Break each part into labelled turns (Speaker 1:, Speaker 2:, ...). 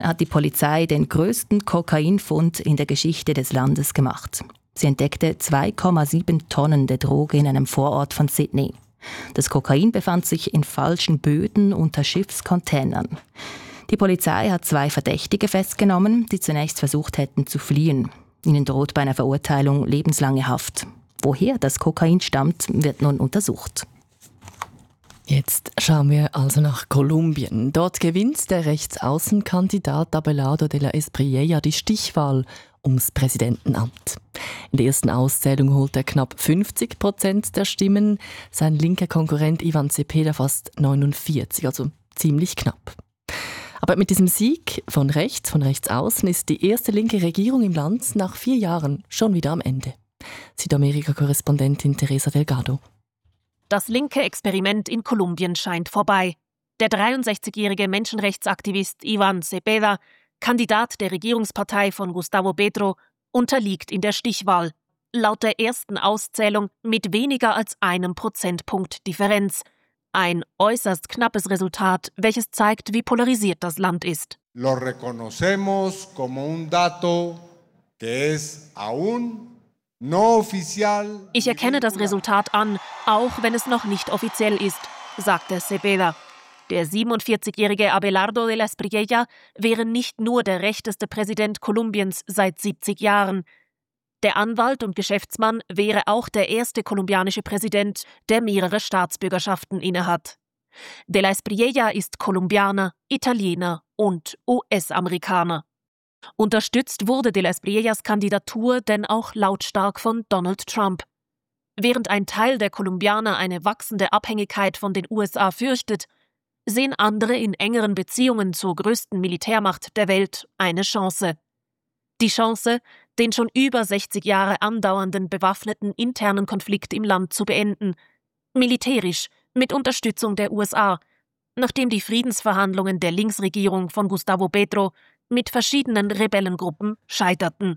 Speaker 1: hat die Polizei den grössten Kokainfund in der Geschichte des Landes gemacht. Sie entdeckte 2,7 Tonnen der Droge in einem Vorort von Sydney. Das Kokain befand sich in falschen Böden unter Schiffscontainern. Die Polizei hat 2 Verdächtige festgenommen, die zunächst versucht hätten zu fliehen. Ihnen droht bei einer Verurteilung lebenslange Haft. Woher das Kokain stammt, wird nun untersucht.
Speaker 2: Jetzt schauen wir also nach Kolumbien. Dort gewinnt der Rechtsaußenkandidat Abelardo de la Espriella die Stichwahl ums Präsidentenamt. In der ersten Auszählung holt er knapp 50% der Stimmen, sein linker Konkurrent Ivan Cepeda fast 49%, also ziemlich knapp. Aber mit diesem Sieg von rechts außen, ist die erste linke Regierung im Land nach 4 Jahren schon wieder am Ende. Südamerika-Korrespondentin Teresa Delgado.
Speaker 3: Das linke Experiment in Kolumbien scheint vorbei. Der 63-jährige Menschenrechtsaktivist Ivan Cepeda, Kandidat der Regierungspartei von Gustavo Petro, unterliegt in der Stichwahl. Laut der ersten Auszählung mit weniger als 1 Prozentpunkt Differenz. Ein äußerst knappes Resultat, welches zeigt, wie polarisiert das Land ist.
Speaker 4: Lo reconocemos como un dato que es aún no oficial.
Speaker 3: Ich erkenne das Resultat an, auch wenn es noch nicht offiziell ist, sagte Cepeda. Der 47-jährige Abelardo de la Espriella wäre nicht nur der rechteste Präsident Kolumbiens seit 70 Jahren. Der Anwalt und Geschäftsmann wäre auch der erste kolumbianische Präsident, der mehrere Staatsbürgerschaften innehat. De la Espriella ist Kolumbianer, Italiener und US-Amerikaner. Unterstützt wurde de la Espriellas Kandidatur denn auch lautstark von Donald Trump. Während ein Teil der Kolumbianer eine wachsende Abhängigkeit von den USA fürchtet, sehen andere in engeren Beziehungen zur größten Militärmacht der Welt eine Chance. Die Chance, den schon über 60 Jahre andauernden bewaffneten internen Konflikt im Land zu beenden. Militärisch, mit Unterstützung der USA, nachdem die Friedensverhandlungen der Linksregierung von Gustavo Petro mit verschiedenen Rebellengruppen scheiterten.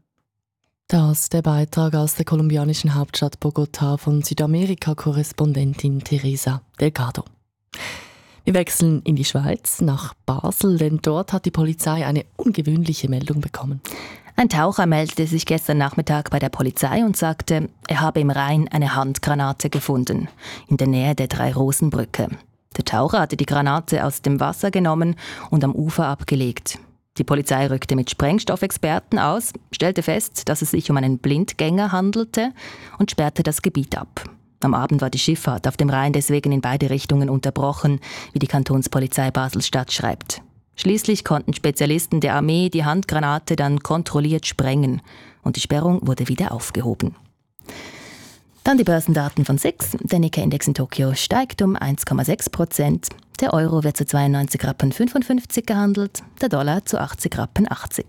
Speaker 2: Das der Beitrag aus der kolumbianischen Hauptstadt Bogotá von Südamerika-Korrespondentin Teresa Delgado. Wir wechseln in die Schweiz, nach Basel, denn dort hat die Polizei eine ungewöhnliche Meldung bekommen.
Speaker 1: Ein Taucher meldete sich gestern Nachmittag bei der Polizei und sagte, er habe im Rhein eine Handgranate gefunden, in der Nähe der Drei-Rosen-Brücke. Der Taucher hatte die Granate aus dem Wasser genommen und am Ufer abgelegt. Die Polizei rückte mit Sprengstoffexperten aus, stellte fest, dass es sich um einen Blindgänger handelte und sperrte das Gebiet ab. Am Abend war die Schifffahrt auf dem Rhein deswegen in beide Richtungen unterbrochen, wie die Kantonspolizei Basel-Stadt schreibt. Schließlich konnten Spezialisten der Armee die Handgranate dann kontrolliert sprengen und die Sperrung wurde wieder aufgehoben. Dann die Börsendaten von SIX. Der Nikkei-Index in Tokio steigt um 1,6%. Der Euro wird zu 92,55 Rappen gehandelt, der Dollar zu 80,80 Rappen.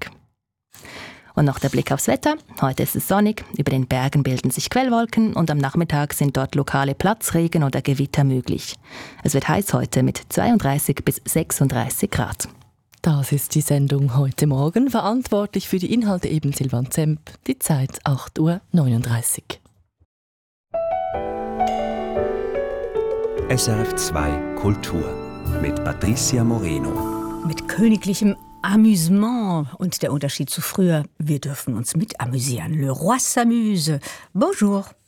Speaker 1: Und noch der Blick aufs Wetter. Heute ist es sonnig, über den Bergen bilden sich Quellwolken und am Nachmittag sind dort lokale Platzregen oder Gewitter möglich. Es wird heiß heute mit 32 bis 36 Grad.
Speaker 2: Das ist die Sendung heute Morgen. Verantwortlich für die Inhalte eben Silvan Zemp. Die Zeit 8:39 Uhr.
Speaker 5: SRF 2 Kultur mit Patricia Moreno.
Speaker 6: Mit königlichem Amüsement und der Unterschied zu früher. Wir dürfen uns mit amüsieren. Le roi s'amuse. Bonjour.